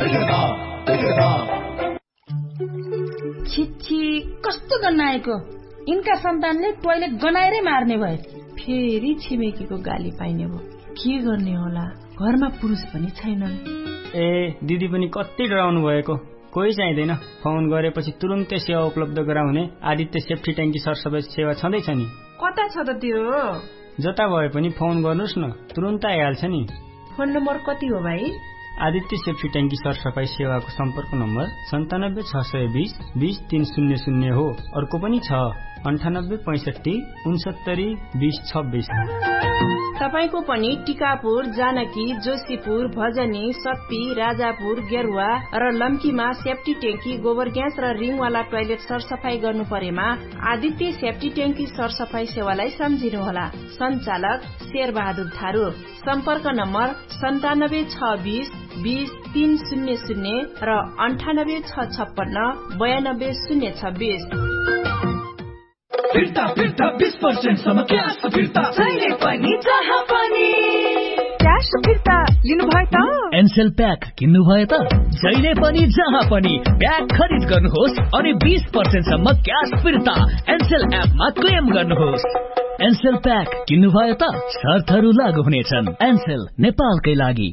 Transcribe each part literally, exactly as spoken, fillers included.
छिच्छी कस्तो गन्नाएको, यिनका सन्तानले टोयलेट गनाएरै मार्ने भए। फेरि छिमेकीको गाली पाइने भयो। के गर्ने होला, घरमा पुरुष पनि छैनन्। ए दिदी पनि कति डराउनु भएको। कोही चाहिँदैन, फोन गरेपछि तुरुन्तै सेवा उपलब्ध गराउने आदित्य सेफ्टी ट्याङ्की सरसफाई सेवा छँदैछ नि। कता छ त त्यो? जता भए पनि फोन गर्नुहोस् न, तुरुन्त आइहाल्छ नि। फोन नम्बर कति हो भाइ? आदित्य सेफ्टी ट्याङ्की सरसफाई सेवाको सम्पर्क नम्बर सन्तानब्बे छ सय बिस बिस तीन शून्य शून्य हो। अर्को पनि छ अन्ठानब्बे पैंसठी उनसत्तरी बिस छब्बीस। तपाईको पनि टिकापुर, जानकी, जोशीपुर, भजनी, सत्ती, राजापुर, गेरुवा र लम्कीमा सेफ्टी ट्याङ्की, गोबर ग्यास र रिङवाला टोयलेट सरसफाई गर्नु परेमा आदित्य सेफ्टी ट्याङ्की सरसफाई सेवालाई सम्झिनुहोला। सञ्चालक शेरबहादुर थारू। सम्पर्क नम्बर सन्तानब्बे छ बीस बीस तीन शून्य शून्य र अन्ठानब्बे छ छप्पन्न बयानब्बे शून्य छब्बीस। फिर्ता फिर्ता बीस पर्सेंट सम्म क्यास फिर्ता जहिले पनि जहाँ पनि क्यास फिर्ता लिनुभयो त? एनसेल प्याक किन्नुभयो त? जहिले पनि जहाँ पनि प्याक खरिद गर्नुहोस् अनि बीस पर्सेंट सम्म क्यास फिर्ता एनसेल एपमा क्लेम गर्नुहोस्। एनसेल प्याक किन्नुभयो त? शर्तहरू लागू हुनेछन्। एनसेल नेपालकै लागि।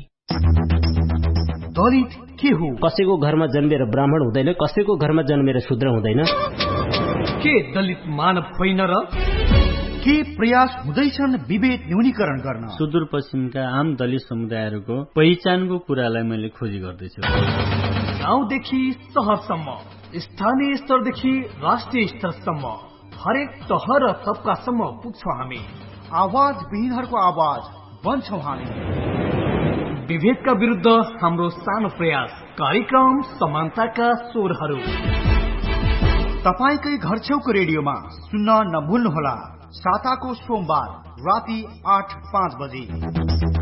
दलित के हो? कसैको घरमा जन्मेर ब्राह्मण हुँदैन, कसैको घरमा जन्मेर शूद्र हुँदैन। के दलित मानव होइन र? के प्रयास हुँदैछन् विभेद न्यूनीकरण गर्न? सुदूरपश्चिमका आम दलित समुदायहरूको पहिचानको कुरालाई मैले खोजी गर्दैछु। गाउँदेखि शहरसम्म, स्थानीय स्तरदेखि राष्ट्रिय स्तरसम्म हरेक तह र तबकासम्म पुग्छौं हामी। आवाज विहीनहरूको आवाज बन्छौं हामी। विभेदका विरुद्ध हाम्रो सानो प्रयास, कार्यक्रम समानताका स्वरहरू तपाईकै घर छेउको रेडियोमा सुन्न नभुल्नुहोला। साताको सोमबार राति आठ पाँच बजे।